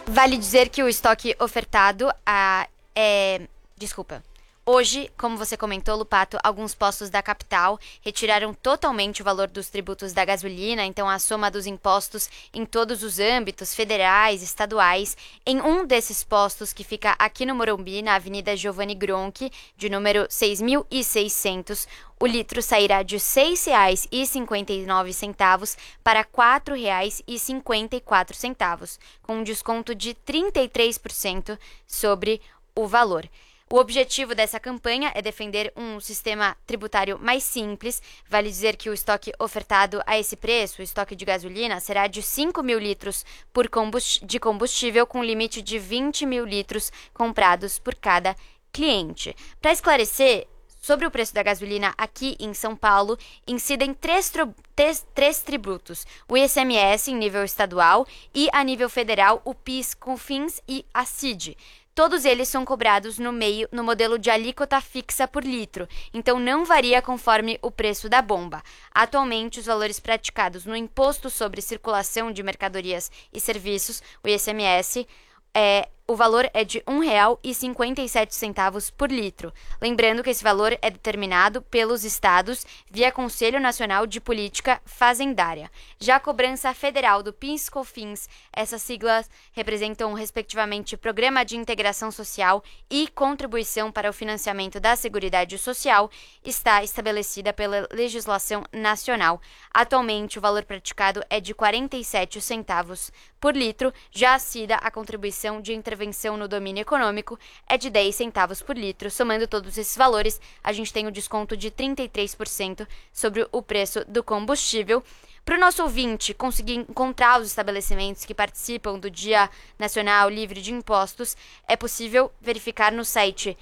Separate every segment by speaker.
Speaker 1: Vale dizer que o estoque ofertado Hoje, como você comentou, Lupato, alguns postos da capital retiraram totalmente o valor dos tributos da gasolina, então a soma dos impostos em todos os âmbitos, federais, estaduais. Em um desses postos, que fica aqui no Morumbi, na Avenida Giovanni Gronchi, de número 6.600, o litro sairá de R$ 6,59 para R$ 4,54, com um desconto de 33% sobre o valor. O objetivo dessa campanha é defender um sistema tributário mais simples. Vale dizer que o estoque ofertado a esse preço, o estoque de gasolina, será de 5 mil litros de combustível, com limite de 20 mil litros comprados por cada cliente. Para esclarecer, sobre o preço da gasolina aqui em São Paulo, incidem três tributos: o ICMS em nível estadual e, a nível federal, o PIS, COFINS e a CID. Todos eles são cobrados no modelo de alíquota fixa por litro, então não varia conforme o preço da bomba. Atualmente, os valores praticados no Imposto sobre Circulação de Mercadorias e Serviços, o ICMS, o valor é de R$ 1,57 por litro. Lembrando que esse valor é determinado pelos estados via Conselho Nacional de Política Fazendária. Já a cobrança federal do PIS/COFINS, essas siglas representam respectivamente Programa de Integração Social e Contribuição para o Financiamento da Seguridade Social, está estabelecida pela legislação nacional. Atualmente, o valor praticado é de 47 centavos por litro. Já a CIDA, a contribuição de intervenção no domínio econômico, é de 10 centavos por litro. Somando todos esses valores, a gente tem o desconto de 33% sobre o preço do combustível. Para o nosso ouvinte conseguir encontrar os estabelecimentos que participam do Dia Nacional Livre de Impostos, é possível verificar no site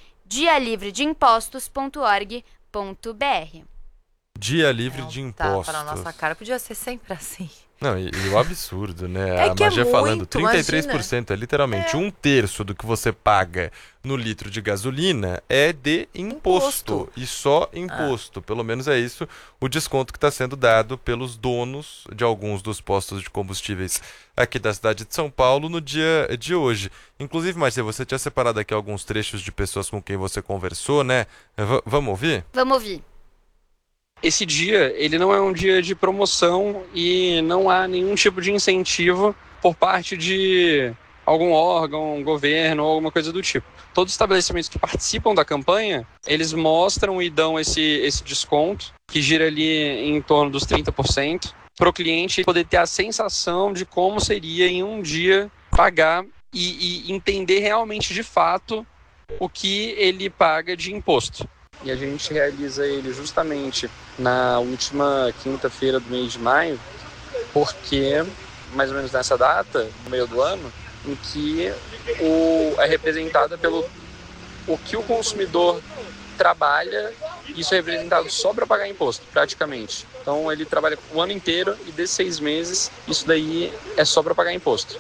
Speaker 1: dialivredeimpostos.org.br.
Speaker 2: Dia livre de impostos.
Speaker 3: Tá, para a nossa cara, podia ser sempre assim.
Speaker 2: Não, e o absurdo, né?
Speaker 3: É
Speaker 2: A
Speaker 3: que
Speaker 2: Magia
Speaker 3: é
Speaker 2: falando,
Speaker 3: muito,
Speaker 2: 33% é literalmente um terço do que você paga no litro de gasolina é de imposto. E só imposto. Pelo menos é isso o desconto que está sendo dado pelos donos de alguns dos postos de combustíveis aqui da cidade de São Paulo no dia de hoje. Inclusive, Marcia, você tinha separado aqui alguns trechos de pessoas com quem você conversou, né? Vamos ouvir?
Speaker 1: Vamos ouvir.
Speaker 4: Esse dia, ele não é um dia de promoção e não há nenhum tipo de incentivo por parte de algum órgão, governo ou alguma coisa do tipo. Todos os estabelecimentos que participam da campanha, eles mostram e dão esse desconto, que gira ali em torno dos 30%, para o cliente poder ter a sensação de como seria em um dia pagar e entender realmente de fato o que ele paga de imposto. E a gente realiza ele justamente na última quinta-feira do mês de maio, porque mais ou menos nessa data, no meio do ano, em que é representada pelo o que o consumidor trabalha, isso é representado só para pagar imposto, praticamente. Então ele trabalha o ano inteiro e desses 6 meses, isso daí é só para pagar imposto.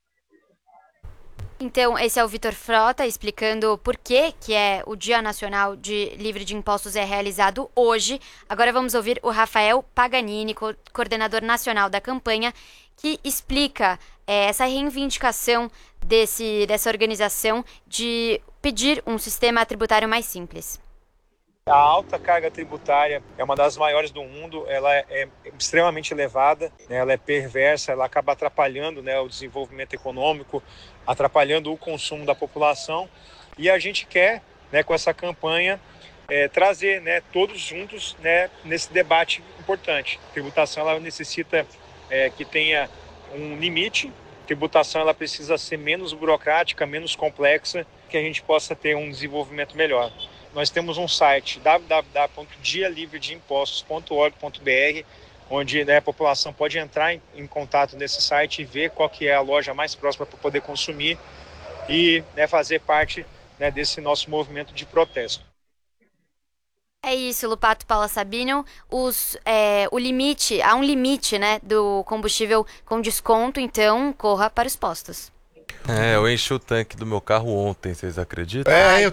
Speaker 1: Então, esse é o Vitor Frota explicando por que o Dia Nacional Livre de Impostos é realizado hoje. Agora vamos ouvir o Rafael Paganini, coordenador nacional da campanha, que explica essa reivindicação dessa organização de pedir um sistema tributário mais simples.
Speaker 5: A alta carga tributária é uma das maiores do mundo, ela é extremamente elevada, né? Ela é perversa, ela acaba atrapalhando, né, o desenvolvimento econômico, atrapalhando o consumo da população, e a gente quer, né, com essa campanha, trazer, né, todos juntos, né, nesse debate importante. A tributação ela necessita que tenha um limite, a tributação ela precisa ser menos burocrática, menos complexa, que a gente possa ter um desenvolvimento melhor. Nós temos um site www.dialivredeimpostos.org.br, onde, né, a população pode entrar em contato nesse site e ver qual que é a loja mais próxima para poder consumir e, né, fazer parte, né, desse nosso movimento de protesto.
Speaker 1: É isso, Lupato, Paula Sabino. Há um limite, né, do combustível com desconto, então corra para os postos.
Speaker 2: Eu enchi o tanque do meu carro ontem, vocês acreditam?
Speaker 6: Eu